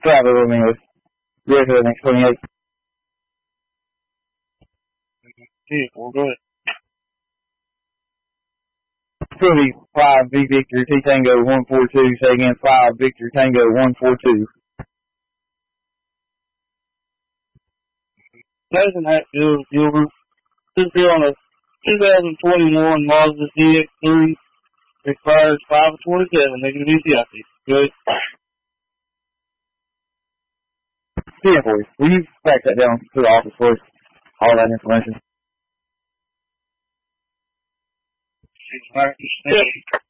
Travel with me with ready for the next 28. Yeah, well, go ahead. Philly 5 V Victor T Tango 142. Say again, 5 Victor Tango 142. Jason Hatfield Gilbert. This is on a 2021 Mazda CX-3. Expires 5/27. They can be happy. Good. Yeah, boys. Will you fax that down to the office, please? All that information. She's